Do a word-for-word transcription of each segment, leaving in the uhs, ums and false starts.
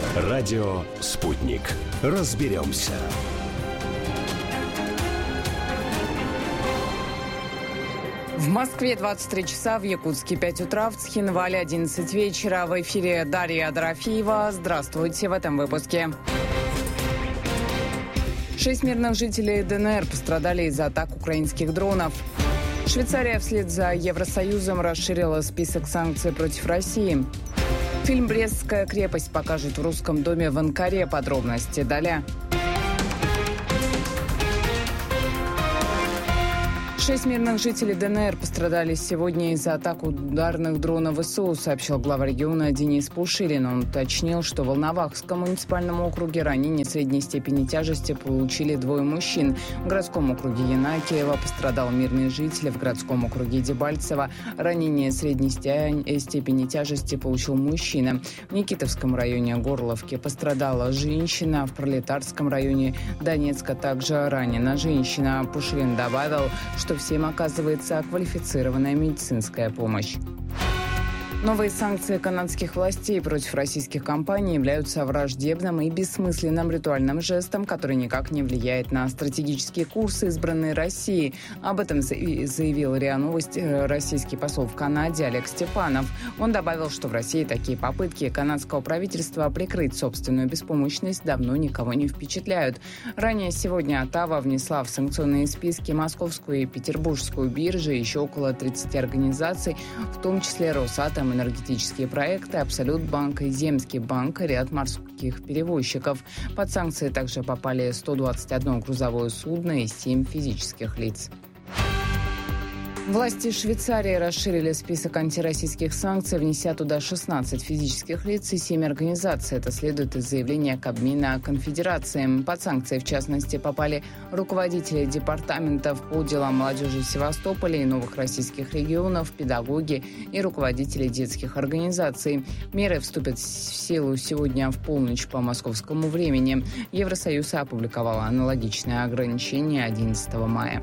Радио «Спутник». Разберемся. В Москве двадцать три часа, в Якутске пять утра, в Цхинвале одиннадцать вечера. В эфире Дарья Дорофеева. Здравствуйте в этом выпуске. Шесть мирных жителей ДНР пострадали из-за атак украинских дронов. Швейцария вслед за Евросоюзом расширила список санкций против России. Фильм «Брестская крепость» покажет в Русском доме в Анкаре. Подробности далее. Шесть мирных жителей ДНР пострадали сегодня из-за атак ударных дронов ВСУ, сообщил глава региона Денис Пушилин. Он уточнил, что в Волновахском муниципальном округе ранения средней степени тяжести получили двое мужчин. В городском округе Янакиево пострадал мирный житель, в городском округе Дебальцево ранение средней степени тяжести получил мужчина. В Никитовском районе Горловки пострадала женщина, в Пролетарском районе Донецка также ранена женщина. Пушилин добавил, что всем оказывается квалифицированная медицинская помощь. Новые санкции канадских властей против российских компаний являются враждебным и бессмысленным ритуальным жестом, который никак не влияет на стратегические курсы, избранные Россией. Об этом заявил РИА Новости российский посол в Канаде Олег Степанов. Он добавил, что в России такие попытки канадского правительства прикрыть собственную беспомощность давно никого не впечатляют. Ранее сегодня Оттава внесла в санкционные списки московскую и петербургскую биржи еще около тридцати организаций, в том числе Росатом, энергетические проекты, Абсолютбанк и Земский банк, ряд морских перевозчиков. Под санкции также попали сто двадцать одно грузовое судно и семь физических лиц. Власти Швейцарии расширили список антироссийских санкций, внеся туда шестнадцать физических лиц и семь организаций. Это следует из заявления Кабмина Конфедерации. Под санкции, в частности, попали руководители департаментов по делам молодежи Севастополя и новых российских регионов, педагоги и руководители детских организаций. Меры вступят в силу сегодня в полночь по московскому времени. Евросоюз опубликовал аналогичное ограничение одиннадцатого мая.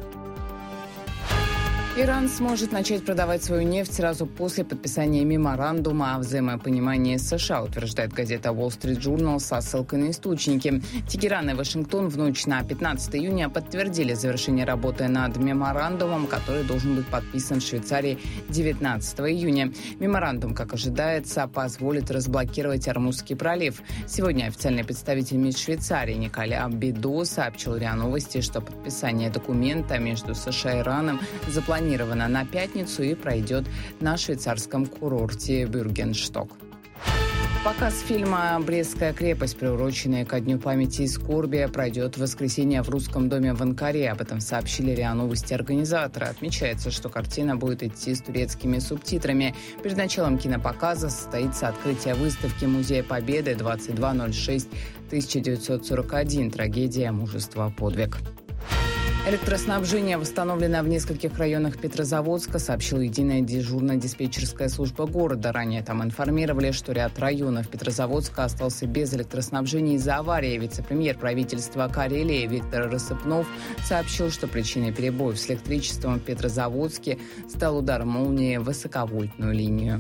Иран сможет начать продавать свою нефть сразу после подписания меморандума о взаимопонимании с США, утверждает газета Wall Street Journal со ссылкой на источники. Тегеран и Вашингтон в ночь на пятнадцатое июня подтвердили завершение работы над меморандумом, который должен быть подписан в Швейцарии девятнадцатого июня. Меморандум, как ожидается, позволит разблокировать Ормузский пролив. Сегодня официальный представитель МИД Швейцарии Николя Бидо сообщил РИА Новости, что подписание документа между США и Ираном запланировано на пятницу и пройдет на швейцарском курорте Бюргеншток. Показ фильма «Брестская крепость», приуроченный ко Дню памяти и скорби, пройдет в воскресенье в Русском доме в Анкаре. Об этом сообщили РИА Новости организаторы. Отмечается, что картина будет идти с турецкими субтитрами. Перед началом кинопоказа состоится открытие выставки Музея Победы двадцать два ноль шесть тысяча девятьсот сорок один. Трагедия, мужество, подвиг. Электроснабжение восстановлено в нескольких районах Петрозаводска, сообщила единая дежурно-диспетчерская служба города. Ранее там информировали, что ряд районов Петрозаводска остался без электроснабжения из-за аварии. Вице-премьер правительства Карелии Виктор Рассыпнов сообщил, что причиной перебоев с электричеством в Петрозаводске стал удар молнии в высоковольтную линию.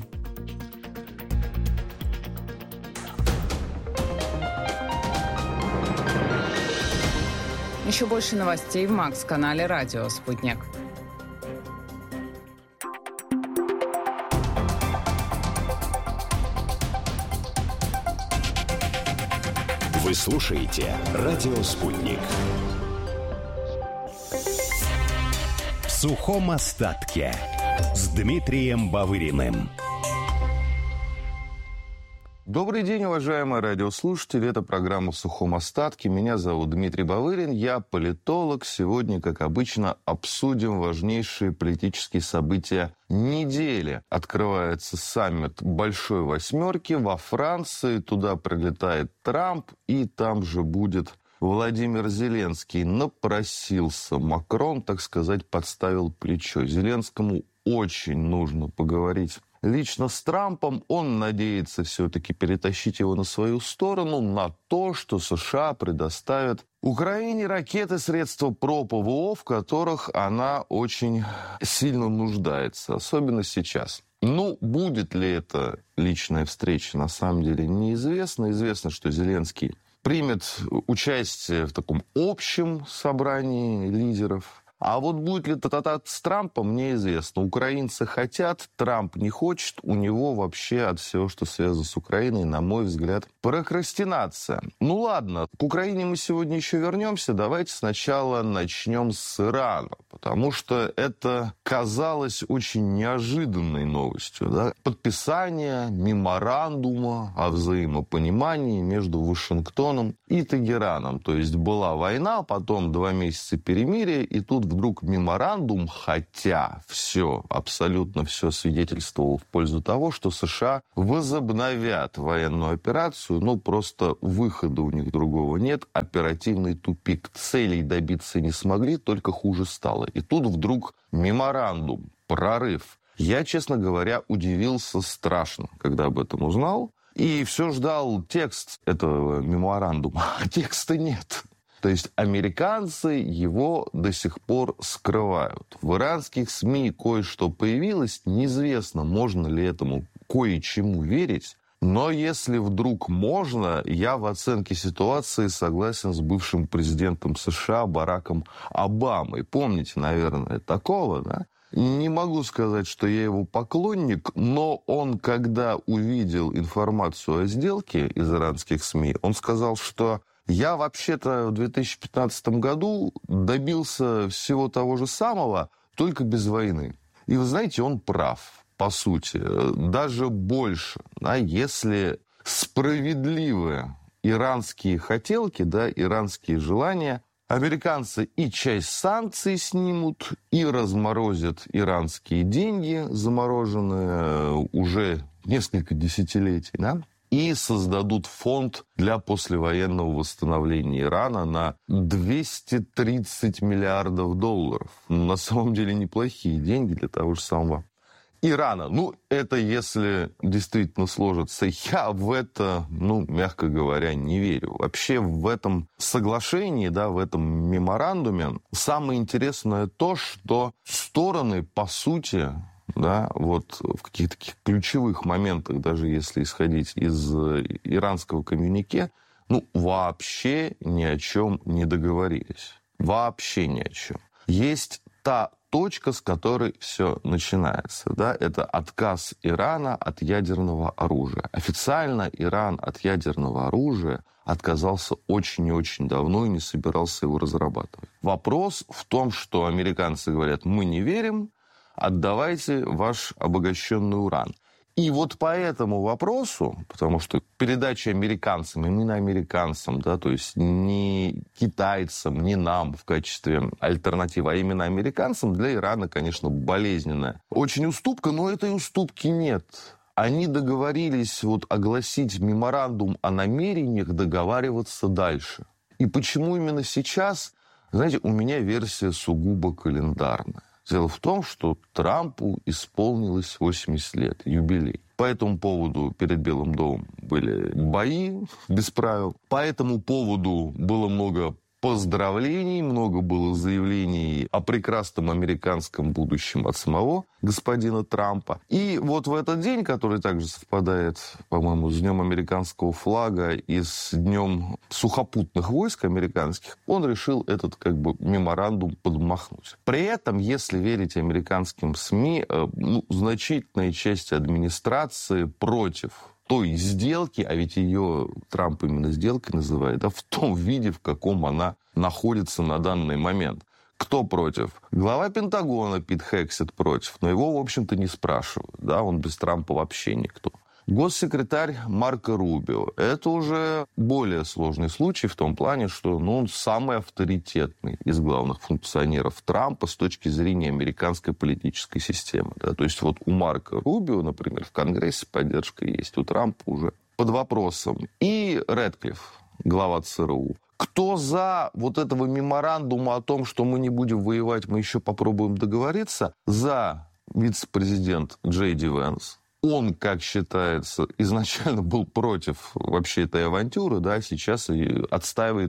Еще больше новостей в Макс-канале «Радио Спутник». Вы слушаете «Радио Спутник». В сухом остатке с Дмитрием Бавыриным. Добрый день, уважаемые радиослушатели. Это программа «В сухом остатке». Меня зовут Дмитрий Бавырин, я политолог. Сегодня, как обычно, обсудим важнейшие политические события недели. Открывается саммит Большой Восьмерки во Франции. Туда прилетает Трамп, и там же будет Владимир Зеленский. Напросился. Макрон, так сказать, подставил плечо. Зеленскому очень нужно поговорить лично с Трампом. Он надеется все-таки перетащить его на свою сторону, на то, что США предоставят Украине ракеты, средства ПРО-ПВО, в которых она очень сильно нуждается, особенно сейчас. Ну, будет ли это личная встреча, на самом деле неизвестно. Известно, что Зеленский примет участие в таком общем собрании лидеров. А вот будет ли тет-а-тет с Трампом, неизвестно. Украинцы хотят, Трамп не хочет. У него вообще от всего, что связано с Украиной, на мой взгляд, прокрастинация. Ну ладно, к Украине мы сегодня еще вернемся. Давайте сначала начнем с Ирана. Потому что это казалось очень неожиданной новостью. Да? Подписание меморандума о взаимопонимании между Вашингтоном и Тегераном. То есть была война, потом два месяца перемирия, и тут вдруг меморандум, хотя все, абсолютно все свидетельствовало в пользу того, что США возобновят военную операцию, ну просто выхода у них другого нет, оперативный тупик, целей добиться не смогли, только хуже стало. И тут вдруг меморандум, прорыв. Я, честно говоря, удивился страшно, когда об этом узнал, и все ждал текст этого меморандума, а текста нет. То есть американцы его до сих пор скрывают. В иранских СМИ кое-что появилось. Неизвестно, можно ли этому кое-чему верить. Но если вдруг можно, я в оценке ситуации согласен с бывшим президентом США Бараком Обамой. Помните, наверное, такого, да? Не могу сказать, что я его поклонник, но он, когда увидел информацию о сделке из иранских СМИ, он сказал, что я вообще-то в две тысячи пятнадцатом году добился всего того же самого, только без войны. И вы знаете, он прав, по сути. Даже больше. Да, если справедливые иранские хотелки, да, иранские желания, американцы и часть санкций снимут, и разморозят иранские деньги, замороженные уже несколько десятилетий, да? И создадут фонд для послевоенного восстановления Ирана на двести тридцать миллиардов долларов. На самом деле неплохие деньги для того же самого Ирана. Ну, это если действительно сложится. Я в это, ну, мягко говоря, не верю. Вообще в этом соглашении, да, в этом меморандуме самое интересное то, что стороны, по сути, да, вот в каких-то таких ключевых моментах, даже если исходить из иранского коммюнике, ну, вообще ни о чем не договорились. Вообще ни о чем. Есть та точка, с которой все начинается, да, это отказ Ирана от ядерного оружия. Официально Иран от ядерного оружия отказался очень и очень давно и не собирался его разрабатывать. Вопрос в том, что американцы говорят, мы не верим, отдавайте ваш обогащенный уран. И вот по этому вопросу, потому что передача американцам, именно американцам, да, то есть не китайцам, не нам в качестве альтернативы, а именно американцам, для Ирана, конечно, болезненная. Очень уступка, но этой уступки нет. Они договорились вот огласить меморандум о намерениях договариваться дальше. И почему именно сейчас? Знаете, у меня версия сугубо календарная. Дело в том, что Трампу исполнилось восемьдесят лет, юбилей. По этому поводу перед Белым домом были бои без правил. По этому поводу было много поздравлений, много было заявлений о прекрасном американском будущем от самого господина Трампа. И вот в этот день, который также совпадает, по-моему, с Днем американского флага и с Днем сухопутных войск американских, он решил этот как бы меморандум подмахнуть. При этом, если верить американским СМИ, ну, значительная часть администрации против той сделки, а ведь ее Трамп именно сделкой называет, да, в том виде, в каком она находится на данный момент. Кто против? Глава Пентагона Пит Хексет против, но его, в общем-то, не спрашивают. Да, он без Трампа вообще никто. Госсекретарь Марко Рубио. Это уже более сложный случай в том плане, что ну, он самый авторитетный из главных функционеров Трампа с точки зрения американской политической системы. Да? То есть вот у Марко Рубио, например, в Конгрессе поддержка есть, у Трампа уже под вопросом. И Рэдклифф, глава ЦРУ. Кто за вот этого меморандума о том, что мы не будем воевать, мы еще попробуем договориться? За вице-президент Джей Ди Венс. Он, как считается, изначально был против вообще этой авантюры, да, сейчас и отстаивает, ну,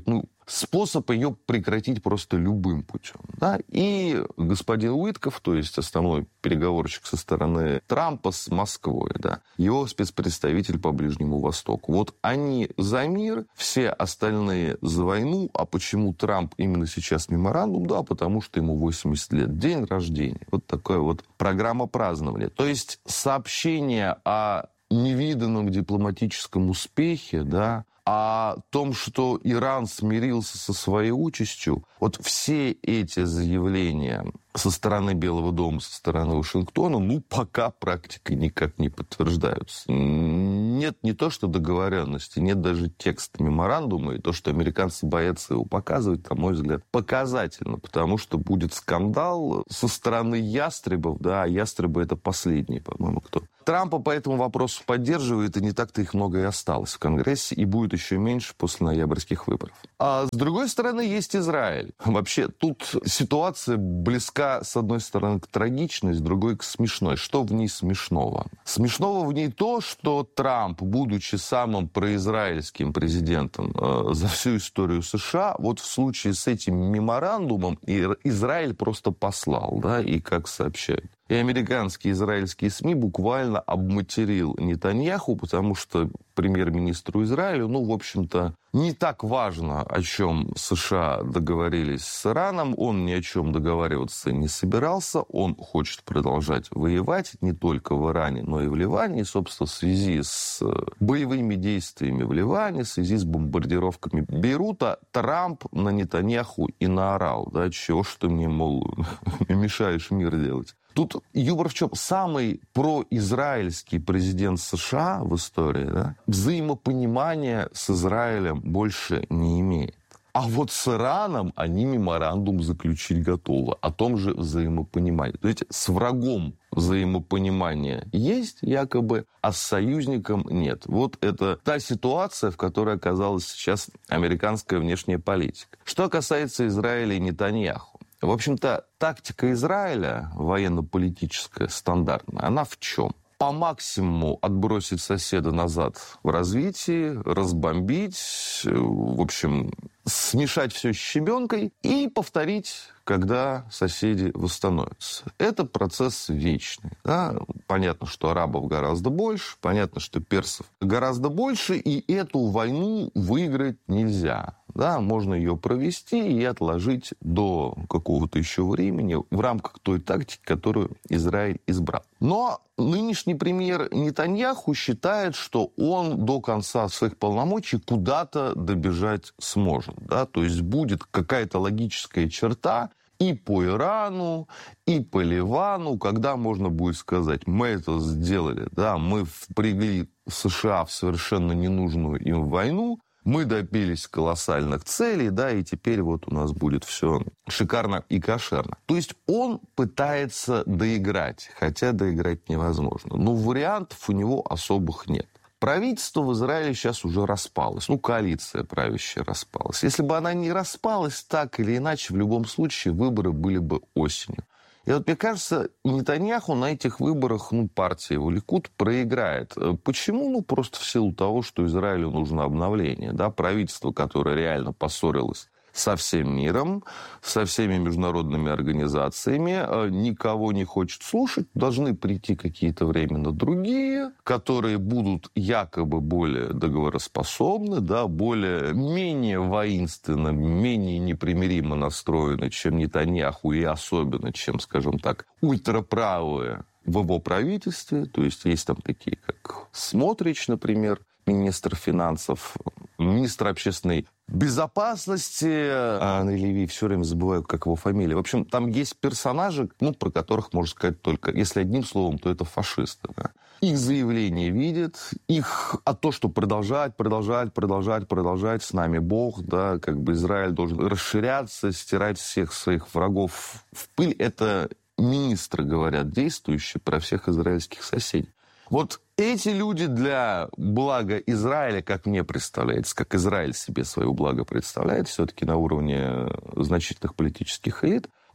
способ ее прекратить просто любым путем. Да? И господин Уитков, то есть основной переговорщик со стороны Трампа с Москвой, да, его спецпредставитель по Ближнему Востоку. Вот они за мир, все остальные за войну. А почему Трамп именно сейчас меморандум? Да, потому что ему восемьдесят лет. День рождения. Вот такая вот программа празднования. То есть сообщение о невиданном дипломатическом успехе, да, о том, что Иран смирился со своей участью, вот все эти заявления со стороны Белого дома, со стороны Вашингтона, ну, пока практикой никак не подтверждаются. Нет не то, что договоренности, нет даже текста меморандума, и то, что американцы боятся его показывать, на мой взгляд, показательно, потому что будет скандал со стороны ястребов, да, а ястребы — это последние, по-моему, кто. Трампа по этому вопросу поддерживает, и не так-то их много и осталось в Конгрессе, и будет еще меньше после ноябрьских выборов. А с другой стороны, есть Израиль. Вообще, тут ситуация близка, с одной стороны, к трагичной, с другой к смешной. Что в ней смешного? Смешного в ней то, что Трамп, будучи самым произраильским президентом э, за всю историю США, вот в случае с этим меморандумом Израиль просто послал, да, и как сообщают. И американские и израильские СМИ буквально обматерил Нетаньяху, потому что премьер-министру Израиля, ну, в общем-то, не так важно, о чем США договорились с Ираном. Он ни о чем договариваться не собирался. Он хочет продолжать воевать не только в Иране, но и в Ливане. И, собственно, в связи с боевыми действиями в Ливане, в связи с бомбардировками Бейрута, Трамп на Нетаньяху и наорал. Да, чего ж ты мне, мол, мешаешь мир делать? Тут юмор в чем? Самый произраильский президент США в истории, да, взаимопонимания с Израилем больше не имеет. А вот с Ираном они меморандум заключить готовы о том же взаимопонимании. То есть с врагом взаимопонимание есть якобы, а с союзником нет. Вот это та ситуация, в которой оказалась сейчас американская внешняя политика. Что касается Израиля и Нетаньяху. В общем-то, тактика Израиля, военно-политическая, стандартная, она в чем? По максимуму отбросить соседа назад в развитии, разбомбить, в общем, смешать все с щебенкой и повторить, когда соседи восстановятся. Это процесс вечный. Да? Понятно, что арабов гораздо больше, понятно, что персов гораздо больше, и эту войну выиграть нельзя. Да? Можно ее провести и отложить до какого-то еще времени в рамках той тактики, которую Израиль избрал. Но нынешний премьер Нетаньяху считает, что он до конца своих полномочий куда-то добежать сможет. Да? То есть будет какая-то логическая черта и по Ирану, и по Ливану, когда можно будет сказать, мы это сделали, да, мы впрягли США в совершенно ненужную им войну, мы добились колоссальных целей, да, и теперь вот у нас будет все шикарно и кошерно. То есть он пытается доиграть, хотя доиграть невозможно. Но вариантов у него особых нет. Правительство в Израиле сейчас уже распалось. Ну, коалиция правящая распалась. Если бы она не распалась, так или иначе, в любом случае, выборы были бы осенью. И вот, мне кажется, Нетаньяху на этих выборах, ну, партия его Ликуд проиграет. Почему? Ну, просто в силу того, что Израилю нужно обновление. Да? Правительство, которое реально поссорилось со всем миром, со всеми международными организациями, никого не хочет слушать, должны прийти какие-то временно другие, которые будут якобы более договороспособны, да, более, менее воинственно, менее непримиримо настроены, чем Нетаньяху, и особенно, чем, скажем так, ультраправые в его правительстве. То есть есть там такие, как Смотрич, например, министр финансов, министр общественной безопасности, Анри Леви, все время забываю, как его фамилия. В общем, там есть персонажи, ну, про которых можно сказать только, если одним словом, то это фашисты. Да? Их заявления видят, их, а то, что продолжать, продолжать, продолжать, продолжать, с нами Бог, да, как бы Израиль должен расширяться, стирать всех своих врагов в пыль, это министры говорят, действующие про всех израильских соседей. Вот эти люди для блага Израиля, как мне представляется, как Израиль себе свое благо представляет, все-таки на уровне значительных политических элит,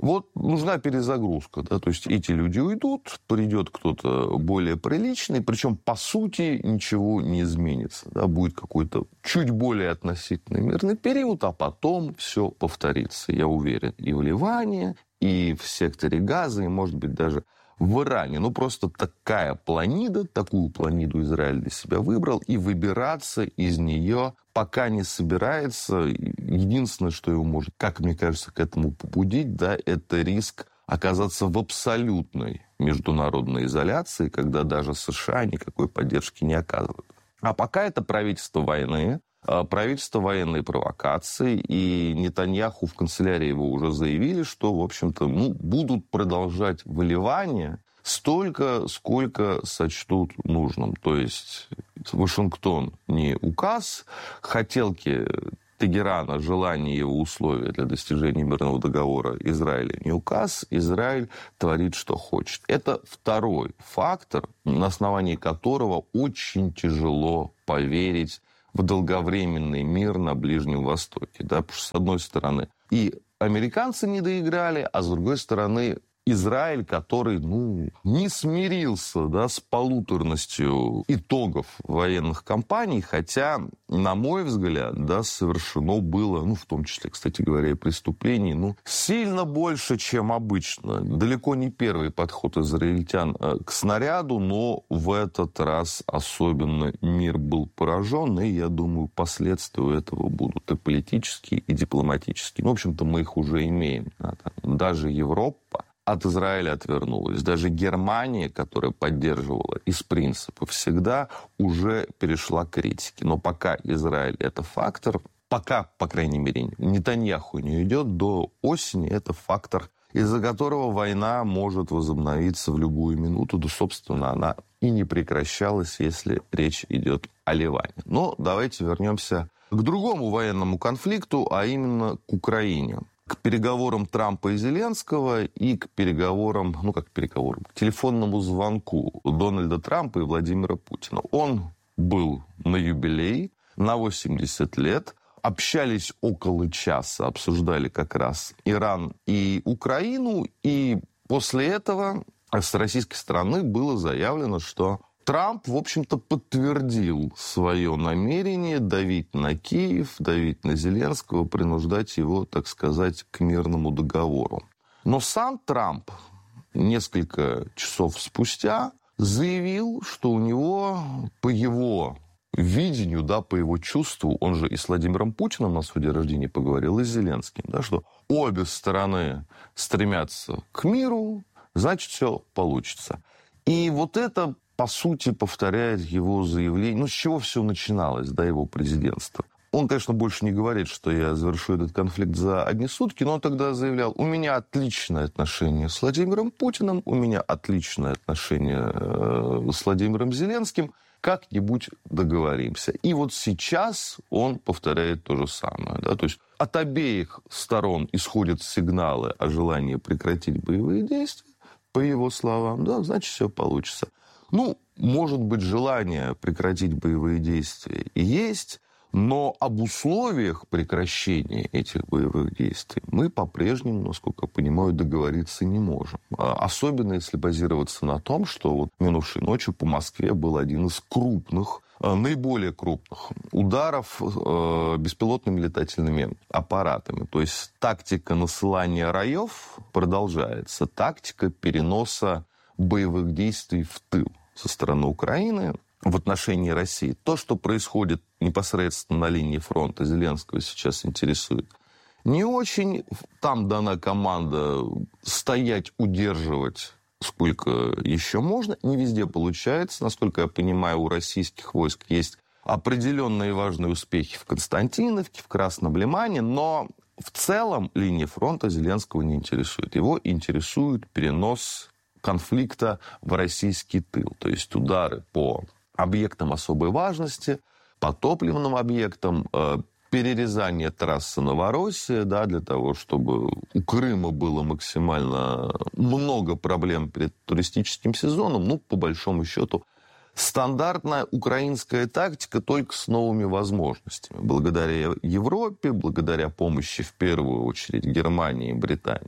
Вот нужна перезагрузка, да, то есть эти люди уйдут, придет кто-то более приличный, причем по сути ничего не изменится, да, будет какой-то чуть более относительно мирный период, а потом все повторится, я уверен, и в Ливане, и в секторе Газа, и, может быть, даже в Иране. Ну, просто такая планида, такую планиду Израиль для себя выбрал, и выбираться из нее пока не собирается. Единственное, что его может, как мне кажется, к этому побудить, да, это риск оказаться в абсолютной международной изоляции, когда даже США никакой поддержки не оказывают. А пока это правительство войны, правительство военной провокации, и Нетаньяху в канцелярии его уже заявили, что, в общем-то, ну, будут продолжать выливание столько, сколько сочтут нужным. То есть Вашингтон не указ, хотелки Тегерана, желания его условия для достижения мирного договора Израиля не указ, Израиль творит, что хочет. Это второй фактор, на основании которого очень тяжело поверить в долговременный мир на Ближнем Востоке. Да? Потому что, с одной стороны, и американцы не доиграли, а с другой стороны, Израиль, который, ну, не смирился, да, с полуторностью итогов военных кампаний, хотя, на мой взгляд, да, совершено было, ну, в том числе, кстати говоря, и преступлений, ну, сильно больше, чем обычно. Далеко не первый подход израильтян к снаряду, но в этот раз особенно мир был поражен, и, я думаю, последствия у этого будут и политические, и дипломатические. Ну, в общем-то, мы их уже имеем. Да, там, даже Европа от Израиля отвернулась. Даже Германия, которая поддерживала из принципа всегда, уже перешла к критике. Но пока Израиль – это фактор, пока, по крайней мере, Нетаньяху не идет, до осени это фактор, из-за которого война может возобновиться в любую минуту. Да, собственно, она и не прекращалась, если речь идет о Ливане. Но давайте вернемся к другому военному конфликту, а именно к Украине. К переговорам Трампа и Зеленского и к переговорам, ну как переговорам, к телефонному звонку Дональда Трампа и Владимира Путина. Он был на юбилей, на восемьдесят лет. Общались около часа, обсуждали как раз Иран и Украину. И после этого с российской стороны было заявлено, что Трамп, в общем-то, подтвердил свое намерение давить на Киев, давить на Зеленского, принуждать его, так сказать, к мирному договору. Но сам Трамп несколько часов спустя заявил, что у него, по его видению, да, по его чувству, он же и с Владимиром Путиным на своем день рождения поговорил, и с Зеленским, да, что обе стороны стремятся к миру, значит, все получится. И вот это, по сути, повторяет его заявление. Ну, с чего все начиналось, да, его президентства. Он, конечно, больше не говорит, что я завершу этот конфликт за одни сутки, но он тогда заявлял: у меня отличное отношение с Владимиром Путиным, у меня отличное отношение э, с Владимиром Зеленским, как-нибудь договоримся. И вот сейчас он повторяет то же самое. Да? То есть от обеих сторон исходят сигналы о желании прекратить боевые действия, по его словам, да, значит, все получится. Ну, может быть, желание прекратить боевые действия и есть, но об условиях прекращения этих боевых действий мы по-прежнему, насколько я понимаю, договориться не можем. Особенно если базироваться на том, что вот минувшей ночью по Москве был один из крупных, наиболее крупных ударов э, беспилотными летательными аппаратами. То есть тактика насылания раев продолжается, тактика переноса боевых действий в тыл со стороны Украины в отношении России. То, что происходит непосредственно на линии фронта, Зеленского сейчас интересует не очень. Там дана команда стоять, удерживать, сколько еще можно. Не везде получается. Насколько я понимаю, у российских войск есть определенные важные успехи в Константиновке, в Красном Лимане, но в целом линия фронта Зеленского не интересует. Его интересует перенос конфликта в российский тыл. То есть удары по объектам особой важности, по топливным объектам, перерезание трассы Новороссия, да, для того, чтобы у Крыма было максимально много проблем перед туристическим сезоном. Ну, по большому счету, стандартная украинская тактика, только с новыми возможностями. Благодаря Европе, благодаря помощи, в первую очередь, Германии и Британии.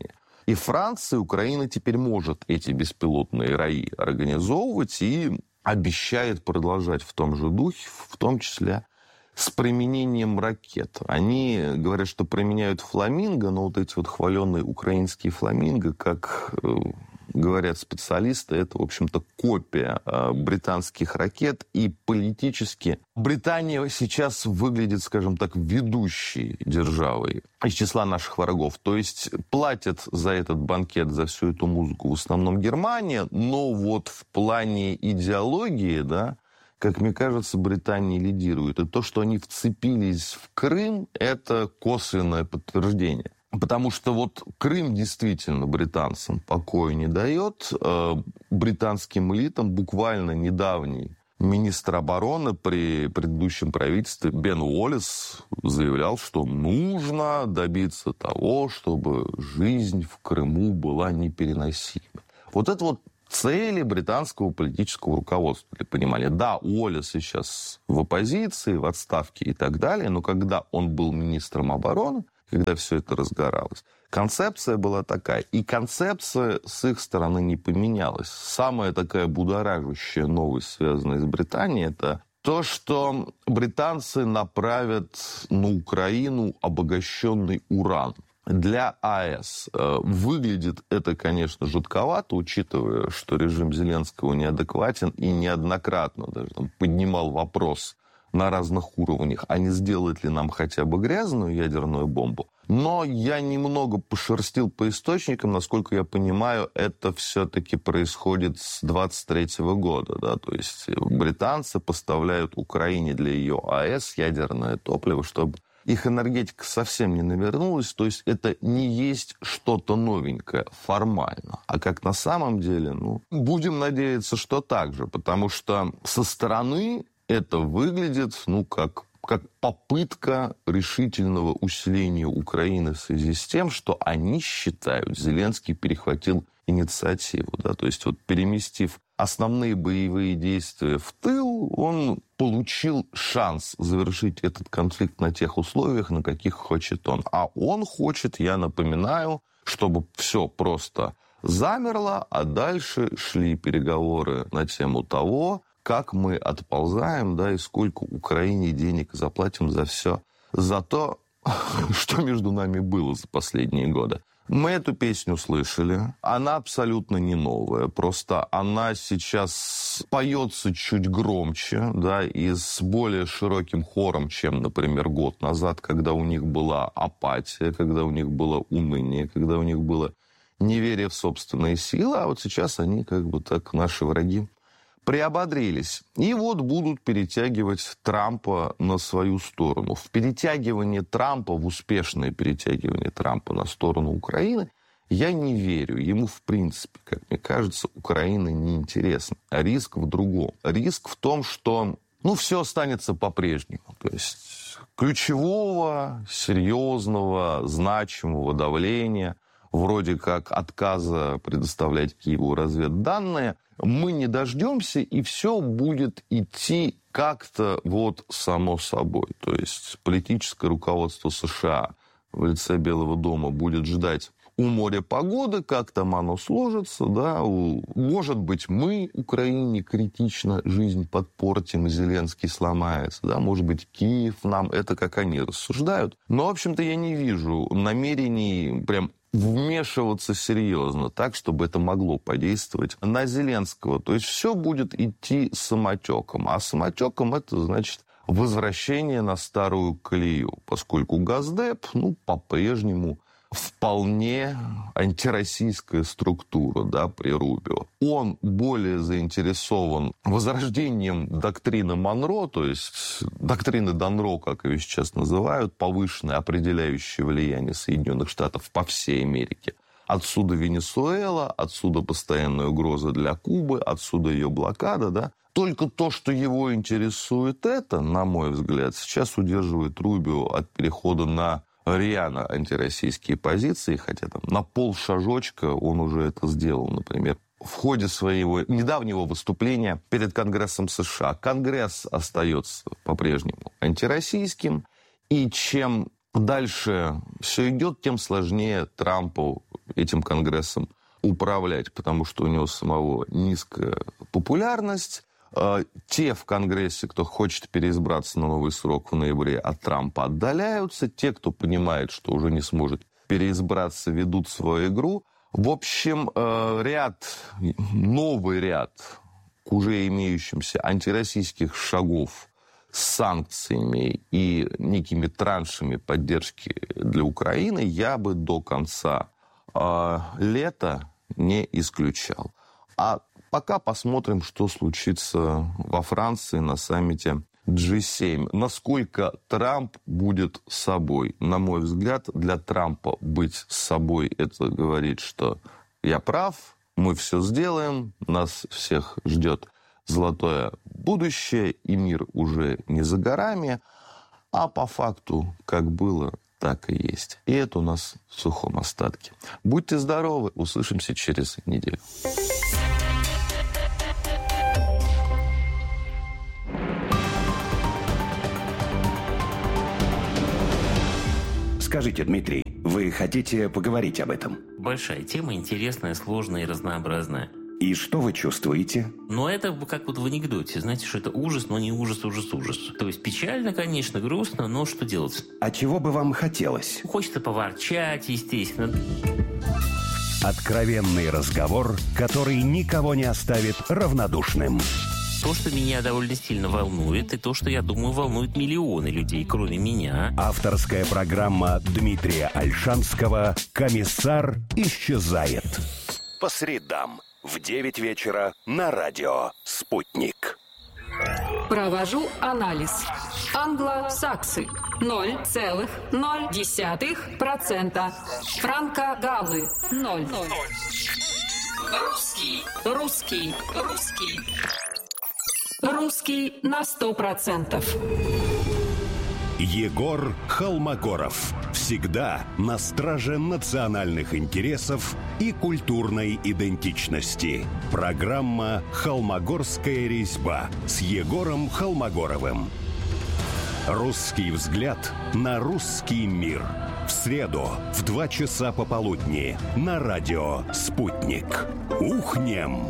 И Франция, Украина теперь может эти беспилотные раи организовывать и обещает продолжать в том же духе, в том числе с применением ракет. Они говорят, что применяют фламинго, но вот эти вот хваленые украинские фламинго, как говорят специалисты, это, в общем-то, копия э, британских ракет. И политически Британия сейчас выглядит, скажем так, ведущей державой из числа наших врагов. То есть платят за этот банкет, за всю эту музыку в основном Германия, но вот в плане идеологии, да, как мне кажется, Британия лидирует. И то, что они вцепились в Крым, это косвенное подтверждение. Потому что вот Крым действительно британцам покоя не дает. Британским элитам буквально недавний министр обороны при предыдущем правительстве Бен Уоллес заявлял, что нужно добиться того, чтобы жизнь в Крыму была непереносима. Вот это вот цели британского политического руководства, для понимания. Да, Уоллес сейчас в оппозиции, в отставке и так далее, но когда он был министром обороны, когда все это разгоралось, концепция была такая. И концепция с их стороны не поменялась. Самая такая будоражащая новость, связанная с Британией, это то, что британцы направят на Украину обогащенный уран для АЭС. Выглядит это, конечно, жутковато, учитывая, что режим Зеленского неадекватен и неоднократно даже там поднимал вопрос на разных уровнях, а не сделает ли нам хотя бы грязную ядерную бомбу. Но я немного пошерстил по источникам, насколько я понимаю, это все-таки происходит с двадцать третьего года. Да? То есть британцы поставляют Украине для ее АЭС ядерное топливо, чтобы их энергетика совсем не навернулась. То есть это не есть что-то новенькое формально. А как на самом деле, ну, будем надеяться, что так же. Потому что со стороны это выглядит, ну, как, как попытка решительного усиления Украины в связи с тем, что они считают, Зеленский перехватил инициативу. Да? То есть вот переместив основные боевые действия в тыл, он получил шанс завершить этот конфликт на тех условиях, на каких хочет он. А он хочет, я напоминаю, чтобы все просто замерло, а дальше шли переговоры на тему того, как мы отползаем, да, и сколько Украине денег заплатим за все, за то, что между нами было за последние годы. Мы эту песню слышали. Она абсолютно не новая. Просто она сейчас поется чуть громче, да, и с более широким хором, чем, например, год назад, когда у них была апатия, когда у них было уныние, когда у них было неверие в собственные силы. А вот сейчас они, как бы так, наши враги, приободрились. И вот будут перетягивать Трампа на свою сторону. В перетягивание Трампа, в успешное перетягивание Трампа на сторону Украины, я не верю. Ему, в принципе, как мне кажется, Украина неинтересна. А риск в другом. Риск в том, что, ну, все останется по-прежнему. То есть ключевого, серьезного, значимого давления, вроде как отказа предоставлять Киеву разведданные, мы не дождемся, и все будет идти как-то вот само собой. То есть политическое руководство США в лице Белого дома будет ждать у моря погоды, как там оно сложится, да, у... может быть, мы Украине критично жизнь подпортим, и Зеленский сломается, да, может быть, Киев нам, это как они рассуждают. Но, в общем-то, я не вижу намерений прям вмешиваться серьезно, так, чтобы это могло подействовать на Зеленского. То есть все будет идти самотеком. А самотеком это значит возвращение на старую колею, поскольку Госдеп, ну, по-прежнему вполне антироссийская структура, да, при Рубио. Он более заинтересован возрождением доктрины Монро, то есть доктрины Донро, как ее сейчас называют, повышенное определяющее влияние Соединенных Штатов по всей Америке. Отсюда Венесуэла, отсюда постоянная угроза для Кубы, отсюда ее блокада, да. Только то, что его интересует, это, на мой взгляд, сейчас удерживает Рубио от перехода на рьяно антироссийские позиции, хотя там на полшажочка он уже это сделал, например, в ходе своего недавнего выступления перед Конгрессом США. Конгресс остается по-прежнему антироссийским, и чем дальше все идет, тем сложнее Трампу этим Конгрессом управлять, потому что у него самого низкая популярность. Те в Конгрессе, кто хочет переизбраться на новый срок в ноябре, от Трампа отдаляются. Те, кто понимает, что уже не сможет переизбраться, ведут свою игру. В общем, ряд, новый ряд к уже имеющимся антироссийских шагов с санкциями и некими траншами поддержки для Украины я бы до конца э, лета не исключал. А пока посмотрим, что случится во Франции на саммите джи семь. Насколько Трамп будет собой. На мой взгляд, для Трампа быть собой – это говорит, что я прав, мы все сделаем, нас всех ждет золотое будущее, и мир уже не за горами, а по факту, как было, так и есть. И это у нас в сухом остатке. Будьте здоровы, услышимся через неделю. Скажите, Дмитрий, вы хотите поговорить об этом? Большая тема, интересная, сложная и разнообразная. И что вы чувствуете? Но это как вот в анекдоте. Знаете, что это ужас, но не ужас, ужас, ужас. То есть печально, конечно, грустно, но что делать? А чего бы вам хотелось? Хочется поворчать, естественно. Откровенный разговор, который никого не оставит равнодушным. То, что меня довольно сильно волнует, и то, что, я думаю, волнует миллионы людей, кроме меня. Авторская программа Дмитрия Ольшанского «Комиссар исчезает». По средам в девять вечера на радио «Спутник». Провожу анализ. Англосаксы ноль целых ноль десятых процента. Франко-галлы ноль. Русский, русский, русский. Русский на сто процентов. Егор Холмогоров. Всегда на страже национальных интересов и культурной идентичности. Программа «Холмогорская резьба» с Егором Холмогоровым. Русский взгляд на русский мир. В среду в два часа пополудни на радио «Спутник». Ухнем!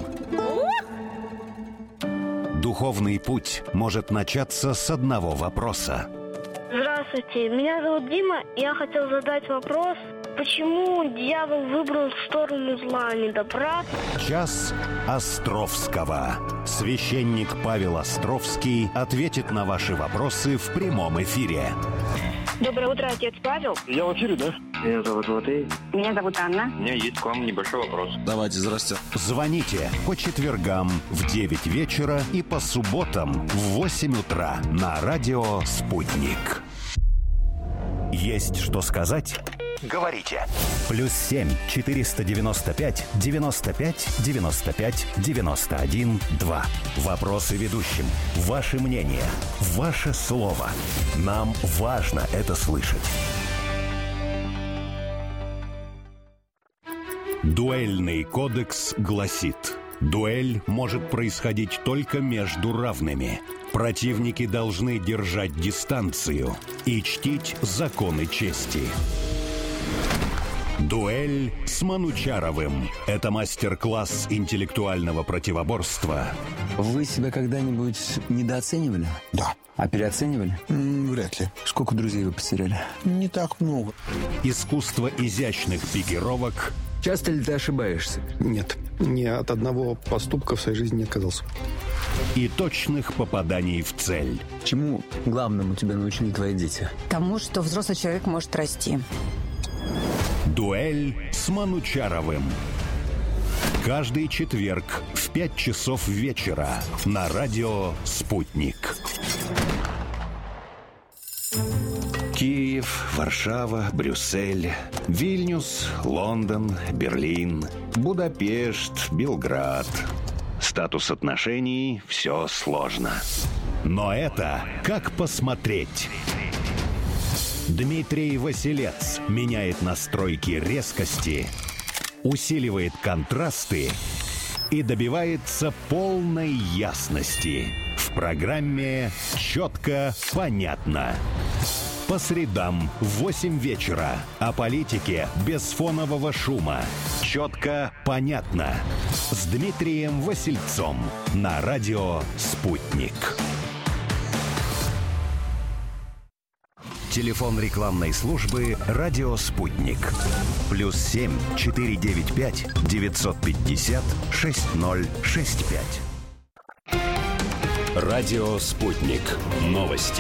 Духовный путь может начаться с одного вопроса. Здравствуйте, меня зовут Дима. Я хотел задать вопрос, почему дьявол выбрал сторону зла, а не добра? Час Островского. Священник Павел Островский ответит на ваши вопросы в прямом эфире. Доброе утро, отец Павел. Я в эфире, да? Меня зовут Матвей. Меня зовут Анна. У меня есть к вам небольшой вопрос. Давайте, здрасте. Звоните по четвергам в девять вечера и по субботам в восемь утра на радио «Спутник». Есть что сказать? Говорите. Плюс семь четыреста девяносто пять девяносто пять девяносто пять девяносто один два. Вопросы ведущим. Ваше мнение. Ваше слово. Нам важно это слышать. Дуэльный кодекс гласит: дуэль может происходить только между равными. Противники должны держать дистанцию и чтить законы чести. Дуэль с Манучаровым. Это мастер-класс интеллектуального противоборства. Вы себя когда-нибудь недооценивали? Да. А переоценивали? М, вряд ли. Сколько друзей вы потеряли? Не так много. Искусство изящных пикировок. Часто ли ты ошибаешься? Нет. Ни от одного поступка в своей жизни не отказался. И точных попаданий в цель. Чему главному тебя научили твои дети? Тому, что взрослый человек может расти. Дуэль с Манучаровым. Каждый четверг в пять часов вечера на радио «Спутник». Киев, Варшава, Брюссель, Вильнюс, Лондон, Берлин, Будапешт, Белград. Статус отношений – все сложно. Но это как посмотреть. Дмитрий Василец меняет настройки резкости, усиливает контрасты и добивается полной ясности. В программе «Четко, понятно». По средам в восемь вечера. О политике без фонового шума. Четко, понятно. С Дмитрием Васильцом. На радио «Спутник». Телефон рекламной службы «Радио Спутник». Плюс семь четыре девять пять девятьсот пятьдесят шесть ноль шесть пять. Радио «Спутник». Новости.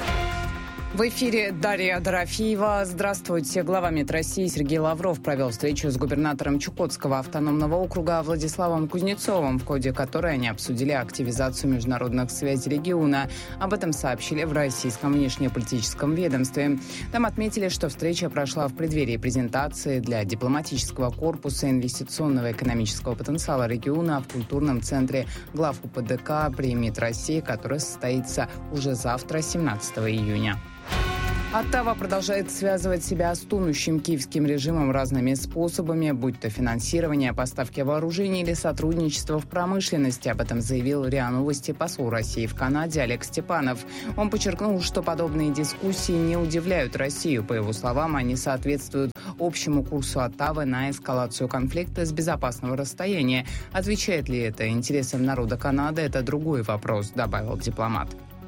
В эфире Дарья Дорофеева. Здравствуйте. Глава МИД России Сергей Лавров провел встречу с губернатором Чукотского автономного округа Владиславом Кузнецовым, в ходе которой они обсудили активизацию международных связей региона. Об этом сообщили в российском внешнеполитическом ведомстве. Там отметили, что встреча прошла в преддверии презентации для дипломатического корпуса инвестиционного и экономического потенциала региона в культурном центре глав УПДК при МИД России, который состоится уже завтра, семнадцатого июня. Оттава продолжает связывать себя с тонущим киевским режимом разными способами, будь то финансирование, поставки вооружений или сотрудничество в промышленности. Об этом заявил РИА Новости посол России в Канаде Олег Степанов. Он подчеркнул, что подобные дискуссии не удивляют Россию. По его словам, они соответствуют общему курсу Оттавы на эскалацию конфликта с безопасного расстояния. Отвечает ли это интересам народа Канады, это другой вопрос, добавил дипломат.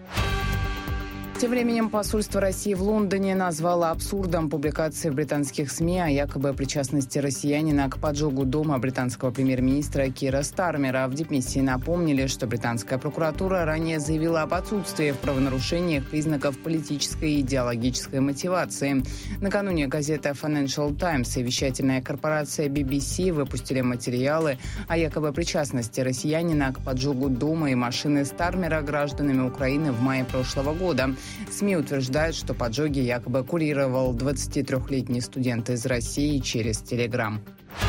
Тем временем посольство России в Лондоне назвало абсурдом публикации в британских СМИ о якобы причастности россиянина к поджогу дома британского премьер-министра Кира Стармера. В дипмиссии напомнили, что британская прокуратура ранее заявила об отсутствии в правонарушениях признаков политической и идеологической мотивации. Накануне газета Financial Times и вещательная корпорация би би си выпустили материалы о якобы причастности россиянина к поджогу дома и машины Стармера гражданами Украины в мае прошлого года. СМИ утверждают, что поджоги якобы курировал двадцатитрёхлетний студент из России через Телеграм.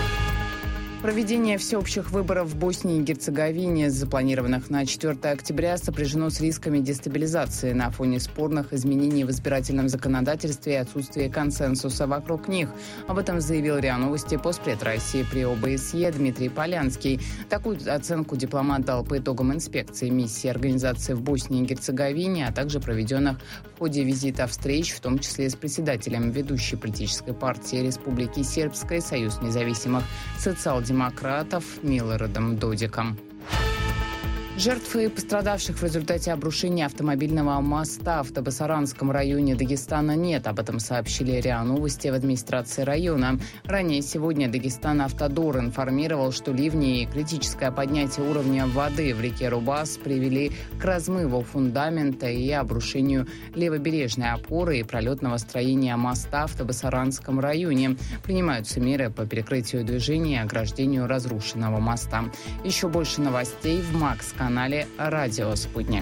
Проведение всеобщих выборов в Боснии и Герцеговине, запланированных на четвёртое октября, сопряжено с рисками дестабилизации на фоне спорных изменений в избирательном законодательстве и отсутствия консенсуса вокруг них. Об этом заявил РИА Новости постпред России при о бэ эс е Дмитрий Полянский. Такую оценку дипломат дал по итогам инспекции миссии организации в Боснии и Герцеговине, а также проведенных в ходе визита встреч, в том числе с председателем ведущей политической партии Республики Сербской «Союз независимых социал-демократов» демократов Милорадом Додиком. Жертв и пострадавших в результате обрушения автомобильного моста в Табасаранском районе Дагестана нет. Об этом сообщили РИА Новости в администрации района. Ранее сегодня Дагестан Автодор информировал, что ливни и критическое поднятие уровня воды в реке Рубас привели к размыву фундамента и обрушению левобережной опоры и пролетного строения моста в Табасаранском районе. Принимаются меры по перекрытию движения и ограждению разрушенного моста. Еще больше новостей в Макс канале. канале «Радио Спутник».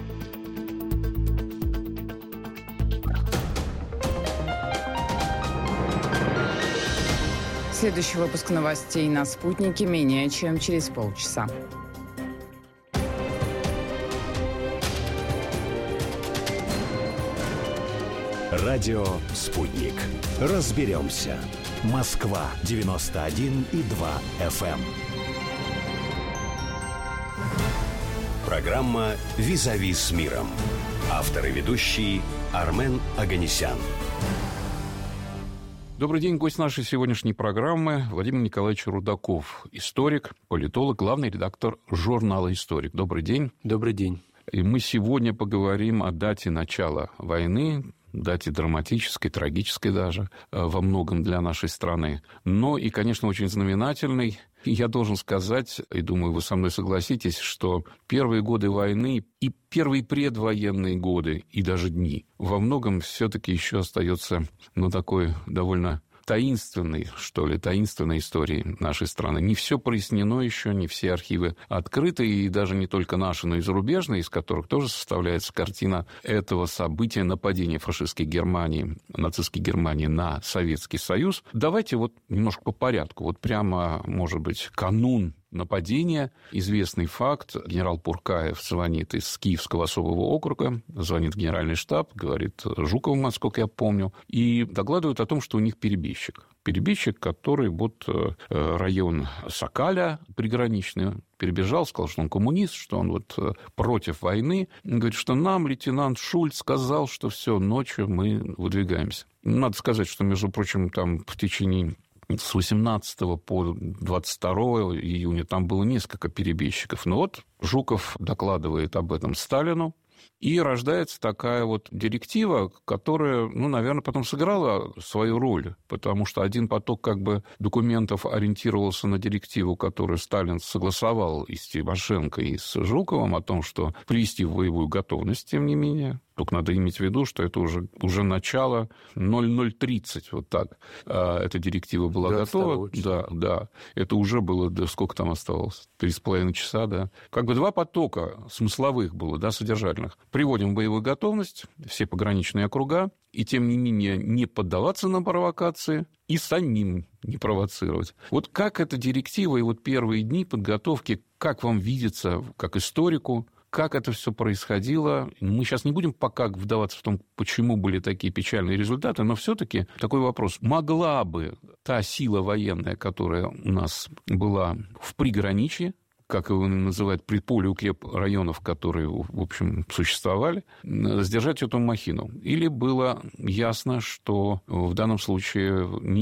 Следующий выпуск новостей на «Спутнике» менее чем через полчаса. Радио «Спутник». Разберемся. Москва девяносто один и два эф эм. Программа «Визави с миром». Автор и ведущий Армен Оганесян. Добрый день. Гость нашей сегодняшней программы Владимир Николаевич Рудаков. Историк, политолог, главный редактор журнала «Историк». Добрый день. Добрый день. И мы сегодня поговорим о дате начала войны, дате драматической, трагической даже, во многом для нашей страны. Но и, конечно, очень знаменательной. Я должен сказать, и думаю, вы со мной согласитесь, что первые годы войны и первые предвоенные годы, и даже дни, во многом все-таки еще остается, ну, такой довольно таинственной, что ли, таинственной истории нашей страны. Не все прояснено еще, не все архивы открыты, и даже не только наши, но и зарубежные, из которых тоже составляется картина этого события, нападения фашистской Германии, нацистской Германии на Советский Союз. Давайте вот немножко по порядку. Вот прямо, может быть, канун нападения. Известный факт. Генерал Пуркаев звонит из Киевского особого округа, звонит в генеральный штаб, говорит Жукову, насколько я помню, и докладывает о том, что у них перебежчик. Перебежчик, который вот район Сокаля приграничный перебежал, сказал, что он коммунист, что он вот против войны. Он говорит, что нам лейтенант Шульц сказал, что все, ночью мы выдвигаемся. Надо сказать, что, между прочим, там в течение с восемнадцатого по двадцать второго июня там было несколько перебежчиков. Но вот Жуков докладывает об этом Сталину, и рождается такая вот директива, которая, ну, наверное, потом сыграла свою роль, потому что один поток как бы документов ориентировался на директиву, которую Сталин согласовал и с Тимошенко, и с Жуковым, о том, что привести в боевую готовность, тем не менее. Только надо иметь в виду, что это уже, уже начало ноль ноль тридцать, вот так. А эта директива была готова. Да, да. Это уже было, да, сколько там оставалось? Три с половиной часа, да. Как бы два потока смысловых было, да, содержательных. Приводим в боевую готовность все пограничные округа, и, тем не менее, не поддаваться на провокации и самим не провоцировать. Вот как эта директива и вот первые дни подготовки, как вам видится, как историку, как это все происходило? Мы сейчас не будем пока вдаваться в том, почему были такие печальные результаты, но все-таки такой вопрос. Могла бы та сила военная, которая у нас была в приграничье, как его называют, предполе укрепрайонов, которые, в общем, существовали, сдержать эту махину? Или было ясно, что в данном случае не